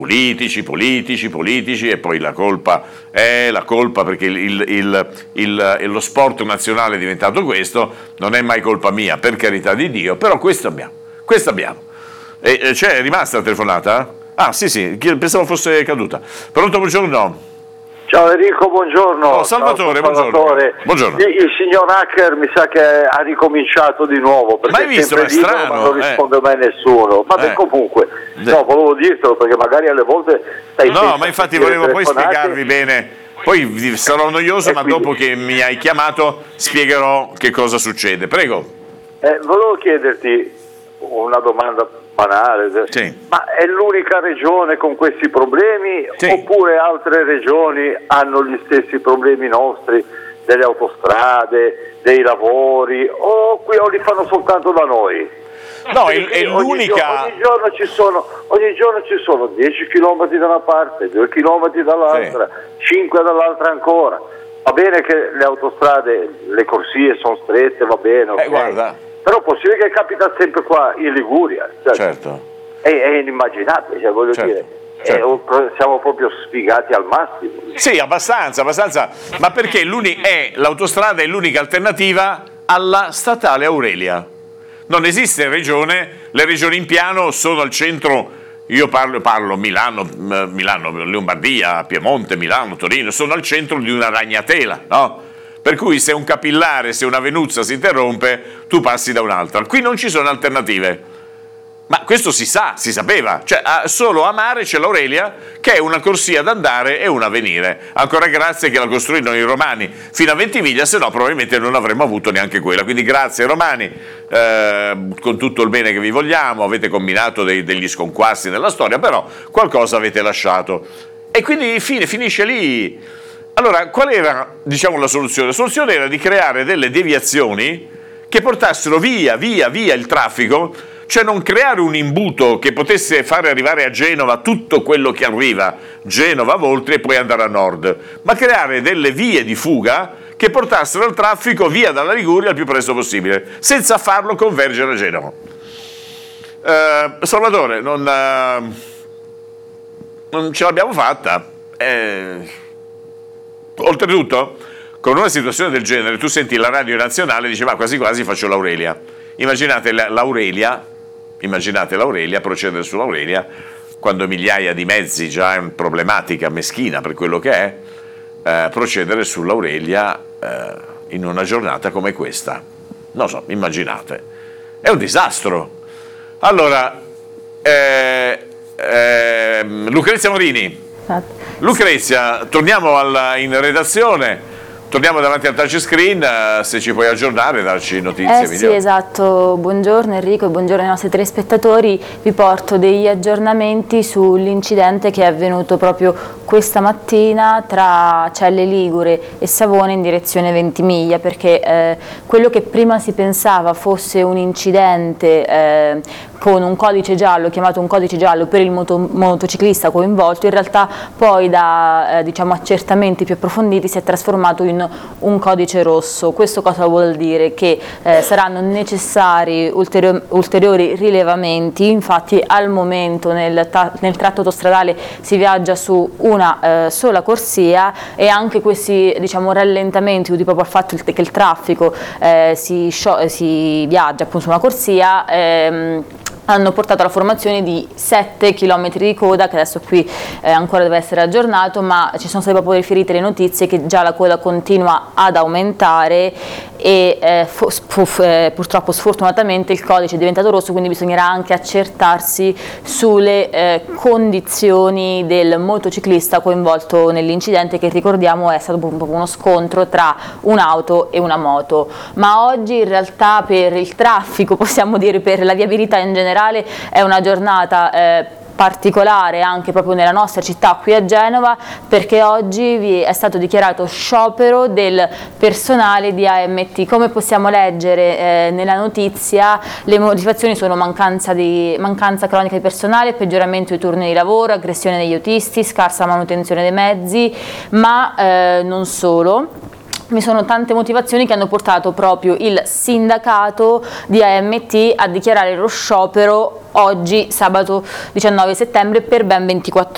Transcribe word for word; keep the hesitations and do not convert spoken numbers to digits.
Politici, politici, politici e poi la colpa è la colpa perché il, il, il, il, lo sport nazionale è diventato questo, non è mai colpa mia, per carità di Dio, però questo abbiamo, questo abbiamo. E, e c'è, è rimasta la telefonata? Ah sì sì, pensavo fosse caduta. Pronto, buongiorno. Ciao Enrico, buongiorno. Oh, Salvatore, Ciao, Salvatore. buongiorno. Il, il signor Hacker mi sa che ha ricominciato di nuovo, perché ma hai visto, è libero, strano, ma non risponde eh. mai nessuno. Ma Eh. comunque, no, volevo dirtelo perché magari alle volte stai No, ma infatti volevo poi spiegarvi bene. Poi sarò noioso, E ma quindi- dopo che mi hai chiamato spiegherò che cosa succede. Prego. Eh, volevo chiederti una domanda banale, Sì. ma è l'unica regione con questi problemi Sì. oppure altre regioni hanno gli stessi problemi nostri, delle autostrade, dei lavori, o qui o li fanno soltanto da noi? No, è, è Perché ogni l'unica... giorno, ogni giorno ci sono ogni giorno ci sono dieci chilometri da una parte, due chilometri dall'altra, cinque dall'altra ancora. Va bene che le autostrade, le corsie sono strette, va bene, ok. Eh, guarda. Però è possibile che capita sempre qua in Liguria, cioè, Certo. è, è inimmaginabile, cioè, voglio Certo, dire, certo. è- siamo proprio sfigati al massimo. Sì, abbastanza, abbastanza. Ma perché l'uni- è, l'autostrada è l'unica alternativa alla statale Aurelia. Non esiste regione, le regioni in piano sono al centro, io parlo, parlo Milano, eh, Milano, Lombardia, Piemonte, Milano, Torino, sono al centro di una ragnatela, no? Per cui se un capillare, se una venuzza si interrompe, tu passi da un'altra. Qui non ci sono alternative. Ma questo si sa, si sapeva, cioè a- solo a mare c'è l'Aurelia che è una corsia da andare e una a venire, ancora grazie che la costruirono i romani fino a Ventimiglia, se no probabilmente non avremmo avuto neanche quella, quindi grazie ai romani, eh, con tutto il bene che vi vogliamo, avete combinato dei- degli sconquassi nella storia, però qualcosa avete lasciato e quindi fine, finisce lì. Allora qual era, diciamo, la soluzione? La soluzione era di creare delle deviazioni che portassero via, via, via il traffico, cioè non creare un imbuto che potesse fare arrivare a Genova tutto quello che arriva, Genova, Voltri e poi andare a nord, ma creare delle vie di fuga che portassero il traffico via dalla Liguria il più presto possibile, senza farlo convergere a Genova. Eh, Salvatore, non, eh, non ce l'abbiamo fatta. Eh, oltretutto, con una situazione del genere, tu senti la radio nazionale e dici ma quasi quasi faccio l'Aurelia. Immaginate la- l'Aurelia, immaginate l'Aurelia, procedere sull'Aurelia, quando migliaia di mezzi, già è problematica, meschina per quello che è, eh, procedere sull'Aurelia eh, in una giornata come questa. Non so, immaginate. È un disastro. Allora, eh, eh, Lucrezia Morini. Lucrezia, torniamo alla, in redazione. Torniamo davanti al touchscreen, eh, se ci puoi aggiornare, darci notizie. Eh sì, migliori. esatto. Buongiorno Enrico e buongiorno ai nostri telespettatori. Vi porto degli aggiornamenti sull'incidente che è avvenuto proprio questa mattina tra Celle Ligure e Savona in direzione Ventimiglia, perché eh, quello che prima si pensava fosse un incidente eh, con un codice giallo, chiamato un codice giallo per il moto, motociclista coinvolto, in realtà poi da eh, diciamo, accertamenti più approfonditi si è trasformato in un codice rosso. Questo cosa vuol dire? Che eh, saranno necessari ulteri ulteriori rilevamenti. Infatti al momento nel, nel tratto autostradale si viaggia su una eh, sola corsia e anche questi, diciamo, rallentamenti dovuti proprio al fatto che il traffico eh, si, si viaggia appunto su una corsia ehm, hanno portato alla formazione di sette chilometri di coda, che adesso qui eh, ancora deve essere aggiornato, ma ci sono state proprio riferite le notizie che già la coda continua ad aumentare e eh, eh, purtroppo sfortunatamente il codice è diventato rosso, quindi bisognerà anche accertarsi sulle eh, condizioni del motociclista coinvolto nell'incidente, che ricordiamo è stato proprio uno scontro tra un'auto e una moto. Ma oggi in realtà per il traffico, possiamo dire per la viabilità in generale, è una giornata eh, particolare anche proprio nella nostra città qui a Genova, perché oggi vi è stato dichiarato sciopero del personale di A M T. Come possiamo leggere eh, nella notizia, le motivazioni sono mancanza, di, mancanza cronica di personale, peggioramento dei turni di lavoro, aggressione degli autisti, scarsa manutenzione dei mezzi, ma eh, non solo. Vi sono tante motivazioni che hanno portato proprio il sindacato di A M T a dichiarare lo sciopero oggi, sabato diciannove settembre, per ben ventiquattro